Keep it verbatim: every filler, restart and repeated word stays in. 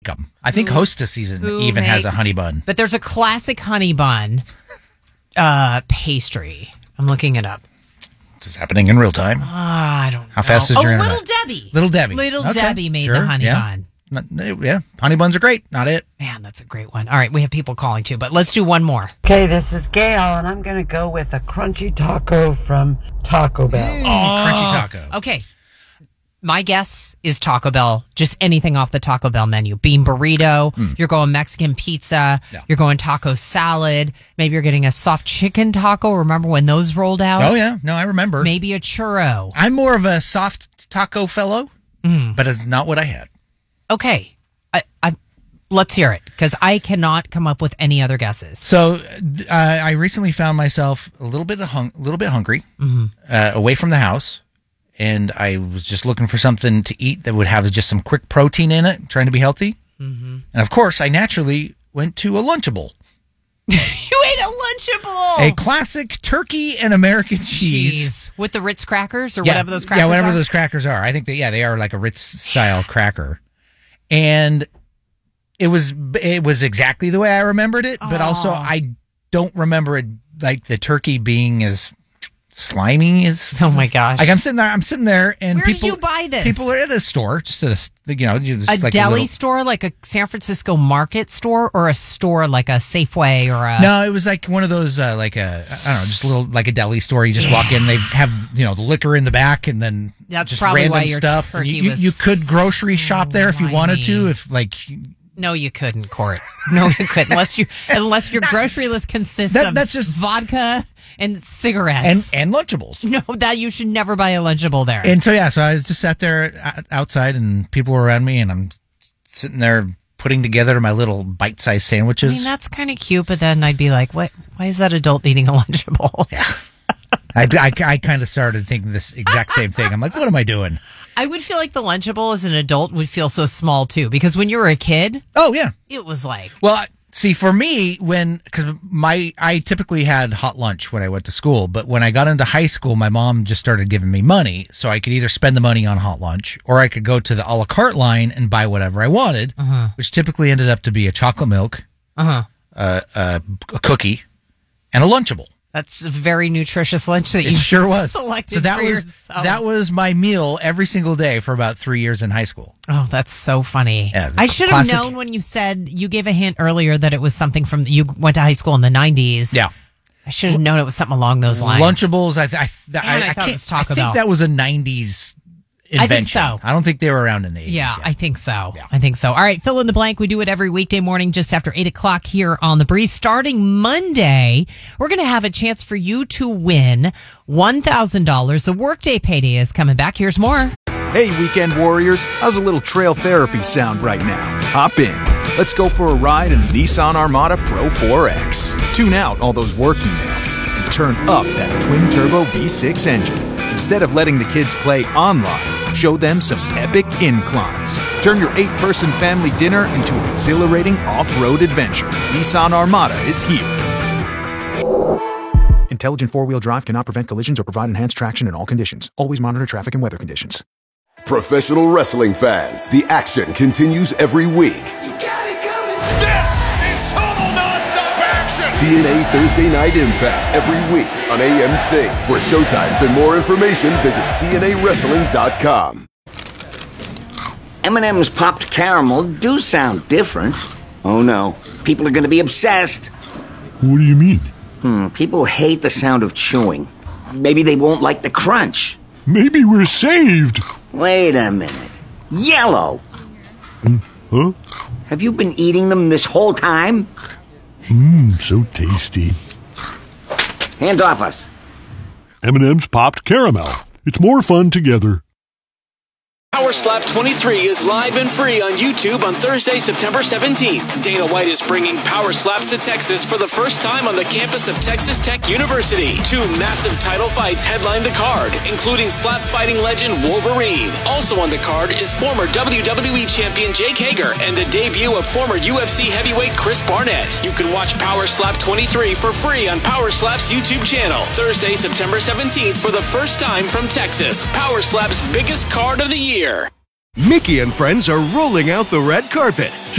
them. I think Hostess season Who even makes, has a honey bun. But there's a classic honey bun uh, pastry. I'm looking it up. This is happening in real time. Uh, I don't know. How fast is oh, your Little internet? Debbie. Little Debbie. Little Okay, Debbie made sure, the honey yeah. bun. Not, yeah, honey buns are great. Not it. Man, that's a great one. All right, we have people calling too, but let's do one more. Okay, this is Gail, and I'm going to go with a crunchy taco from Taco Bell. Mm, crunchy taco. Okay. My guess is Taco Bell, just anything off the Taco Bell menu. Bean burrito, Mm. you're going Mexican pizza, Yeah. you're going taco salad, maybe you're getting a soft chicken taco. Remember when those rolled out? Oh, yeah. No, I remember. Maybe a churro. I'm more of a soft taco fellow, Mm. but it's not what I had. Okay. I, I, let's hear it, because I cannot come up with any other guesses. So uh, I recently found myself a little bit, hung- a little bit hungry, Mm-hmm. uh, away from the house. And I was just looking for something to eat that would have just some quick protein in it, trying to be healthy. Mm-hmm. And of course, I naturally went to a Lunchable. You ate a Lunchable! A classic turkey and American cheese. Jeez. With the Ritz crackers or Yeah, whatever those crackers Yeah, whatever are? those crackers are. I think that, yeah, they are like a Ritz-style cracker. And it was it was exactly the way I remembered it, but also I don't remember it, like the turkey being as slimy as. Oh my gosh! Like I'm sitting there, I'm sitting there, and Where people. did you buy this? People are at a store, just at a, you know, just A like deli a little, store, like a San Francisco market store, or a store like a Safeway or a. No, it was like one of those, uh, like a, I don't know, just a little, like a deli store. You just Yeah. walk in, they have, you know, the liquor in the back, and then That's just probably random why your stuff. And turkey you, you, was you could grocery shop there if you wanted to, slimy. if like. No, you couldn't, Court. No, you couldn't, unless you unless your grocery list consists That- of that's just- vodka and And cigarettes. and Lunchables. no, that you should never buy a Lunchable there. And so, yeah, so I just sat there o- outside, and people were around me, and I'm sitting there putting together my little bite-sized I sandwiches. mean, that's kind of cute, but then I'd be like, "What? Why is that adult eating a Lunchable?" Yeah. I, I, I kind of started thinking this exact same thing. I'm like, what am I doing? I would feel like the Lunchable as an adult would feel so small too, because when you were a kid, Oh, yeah. it was like, Well, I- see, for me, when, because my, I typically had hot lunch when I went to school, but when I got into high school, my mom just started giving me money, so I could either spend the money on hot lunch, or I could go to the a la carte line and buy whatever I wanted, Uh-huh. which typically ended up to be a chocolate milk, uh huh. uh, uh, a cookie, and a Lunchable. That's a very nutritious lunch that It you sure was. selected So that for was yourself. that was my meal every single day for about three years in high school. Oh, that's so funny. Yeah, the I should have classic- known when you said you gave a hint earlier that it was something from you went to high school in the nineties. Yeah. I should have known it was something along those lines. Lunchables, I th- I, th- Man, I I, I thought it can't. was I Taco think Bell. that was a nineties I invention. think so. I don't think they were around in the eighties. Yeah, yet. I think so. Yeah. I think so. All right, fill in the blank. We do it every weekday morning just after eight o'clock here on The Breeze. Starting Monday, we're going to have a chance for you to win one thousand dollars. The Workday Payday is coming back. Here's more. Hey, weekend warriors, how's a little trail therapy sound right now? Hop in. Let's go for a ride in the Nissan Armada Pro four X. Tune out all those work emails and turn up that twin-turbo V six engine. Instead of letting the kids play online, show them some epic inclines. Turn your eight-person family dinner into an exhilarating off-road adventure. Nissan Armada is here. Intelligent four-wheel drive cannot prevent collisions or provide enhanced traction in all conditions. Always monitor traffic and weather conditions. Professional wrestling fans, the action continues every week. This is total nonstop action! T N A Thursday Night Impact every week on A M C. For showtimes and more information, visit T N A wrestling dot com. M and M's popped caramel do sound different. Oh no, people are going to be obsessed. What do you mean? Hmm, people hate the sound of chewing. Maybe they won't like the crunch. Maybe we're saved. Wait a minute. Yellow! Huh? Have you been eating them this whole time? Mmm, so tasty. Hands off us. M and M's popped caramel. It's more fun together. Power Slap twenty-three is live and free on YouTube on Thursday, September seventeenth. Dana White is bringing Power Slaps to Texas for the first time on the campus of Texas Tech University. Two massive title fights headline the card, including slap fighting legend Wolverine. Also on the card is former W W E champion Jake Hager and the debut of former U F C heavyweight Chris Barnett. You can watch Power Slap twenty-three for free on Power Slap's YouTube channel. Thursday, September seventeenth for the first time from Texas. Power Slap's biggest card of the year. Mickey and friends are rolling out the red carpet.